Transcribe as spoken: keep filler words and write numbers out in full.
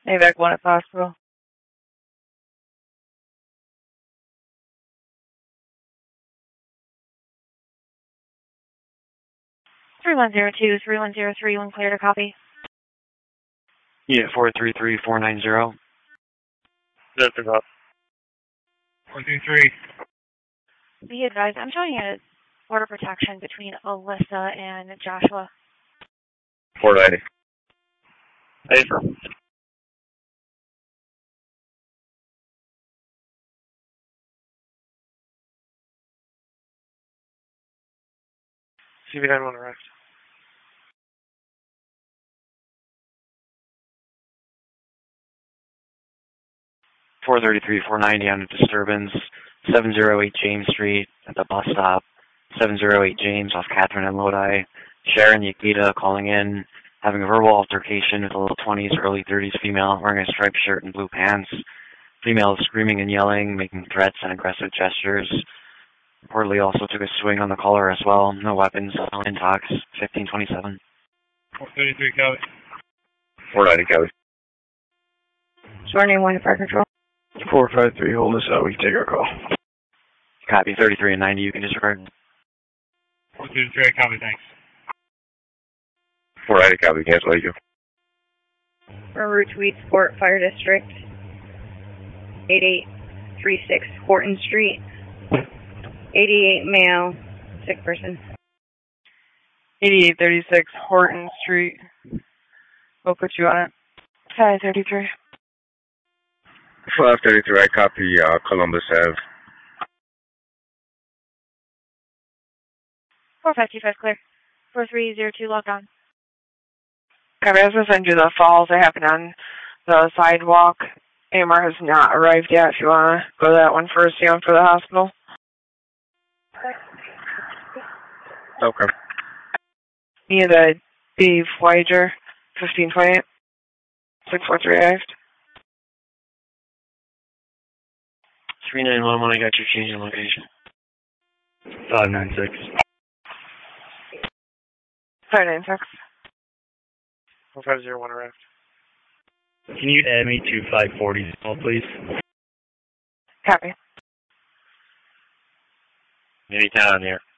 AVAC one at hospital. three one zero two, three one zero three, one clear to copy. Yeah, four three three, four nine zero. That's about. four three three. Be advised, I'm showing a border protection between Alyssa and Joshua. four ninety. Hey, sir. C V nine one arrived. four thirty-three, four ninety on a disturbance. seven oh eight James Street at the bus stop. seven oh eight James off Catherine and Lodi. Sharon Yakita calling in, having a verbal altercation with a low twenties, early thirties female wearing a striped shirt and blue pants. Female is screaming and yelling, making threats and aggressive gestures. Reportedly also took a swing on the caller as well. No weapons, no intox. fifteen twenty-seven. four thirty-three, Kelly. four ninety, Kelly. Short name one to fire control. four five three, hold us out. We can take our call. Copy, thirty-three and ninety, you can disregard. four thirty-three, copy, thanks. four ninety, Kelly, cancel you. Route Tweed Sport Fire District. eighty-eight thirty-six Horton Street. eighty-eight male, sick person. eighty-eight thirty-six Horton Street. We'll put you on it. five thirty-three. five thirty-three, I copy uh, Columbus Ave. four five two five clear. four three zero two locked on. Okay, I was going to send you the falls that happened on the sidewalk. A M R has not arrived yet. If you want to go to that one first, you know, for the hospital. Okay. Yeah, the Dave Wager, fifteen twenty-eight. six four three arrived. three nine one one, I got your change in location. five nine six. five nine six. one five zero one arrived. Can you add me to five forty, please? Copy. Maybe down here.